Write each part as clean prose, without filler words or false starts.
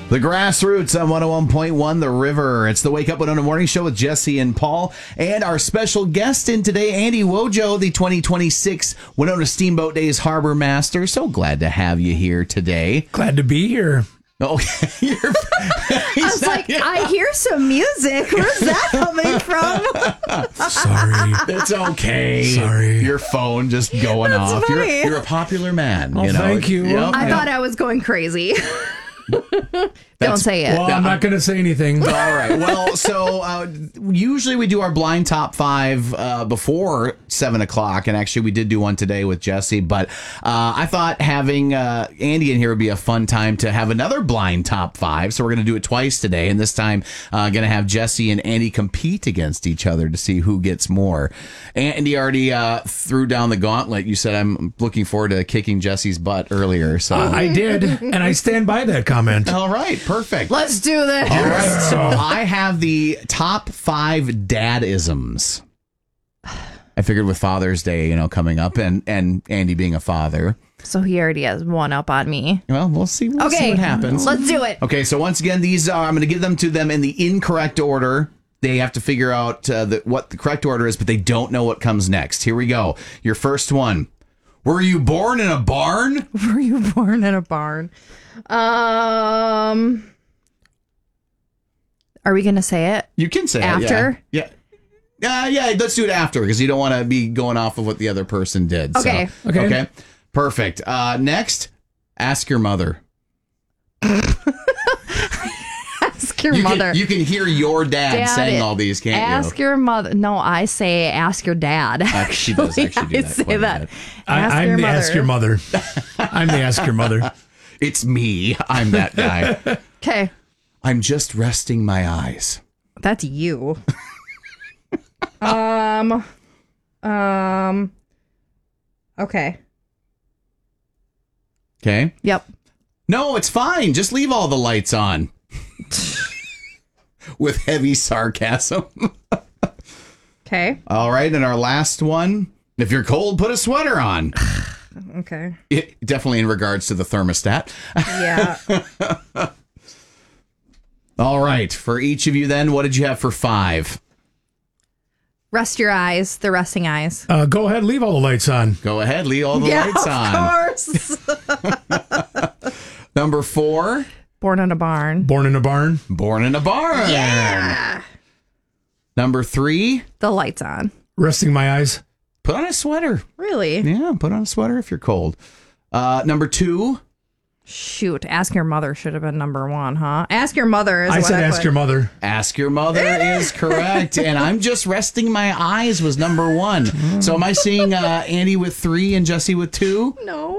The Grassroots on 101.1 The River. It's the Wake Up Winona Morning Show with Jesse and Paul. And our special guest in today, Andy Wojo, the 2026 Winona Steamboat Days Harbor Master. So glad to have you here today. Glad to be here. Okay. I was like, I hear some music. Where's that coming from? Sorry. It's okay. Sorry. Your phone just going That's off. funny. You're a popular man. Oh, you know? thank you. Yep. I thought I was going crazy. Don't say it. Well, I'm not going to say anything. All right. Well, so usually we do our blind top five before 7 o'clock. And actually, we did do one today with Jesse. But I thought having Andy in here would be a fun time to have another blind top five. So we're going to do it twice today. And this time, going to have Jesse and Andy compete against each other to see who gets more. Andy already threw down the gauntlet. You said I'm looking forward to kicking Jesse's butt earlier. So I did, and I stand by that comment. All right. Perfect. Let's do this. All right, so I have the top 5 dadisms. I figured with Father's Day, coming up, and Andy being a father. So he already has one up on me. Well, we'll see. We'll see what happens. Let's do it. Okay, so once again, these are I'm going to give them to them in the incorrect order. They have to figure out what the correct order is, but they don't know what comes next. Here we go. Your first one. Were you born in a barn? Were you born in a barn? Are we gonna say it? You can say after. It, yeah. Yeah. Let's do it after because you don't want to be going off of what the other person did. Okay. So, okay. Perfect. Next, ask your mother. Ask your mother. You can hear your dad saying all these, can't you? Ask your mother. No, I say ask your dad. She does actually do that. I say that. I'm the ask your mother. I'm the ask your mother. It's me. I'm that guy. Okay. I'm just resting my eyes. That's you. Okay. Okay. Yep. No, it's fine. Just leave all the lights on. With heavy sarcasm. Okay. All right. And our last one. If you're cold, put a sweater on. Okay. Definitely in regards to the thermostat. Yeah. All right. For each of you then, what did you have for 5? Rest your eyes. The resting eyes. Go ahead, leave all the lights on. Go ahead. Leave all the lights on. Of course. Number 4. Born in a barn. Born in a barn. Born in a barn. Yeah. Number 3. The lights on. Resting my eyes. Put on a sweater. Really? Yeah, put on a sweater if you're cold. Number 2. Shoot. Ask your mother should have been number 1, huh? Ask your mother is I what said I ask put. your mother. Ask your mother is correct. And I'm just resting my eyes was number 1. So am I seeing Andy with 3 and Jesse with 2? No.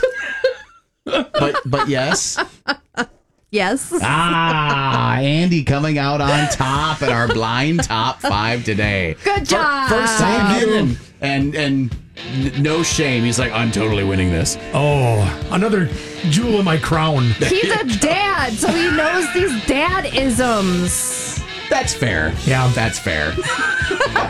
But yes. Yes. Andy coming out on top at our blind top 5 today. Good job. First time in and no shame. He's like, I'm totally winning this. Oh, another jewel in my crown. He's a dad, so he knows these dad-isms. That's fair. Yeah. That's fair.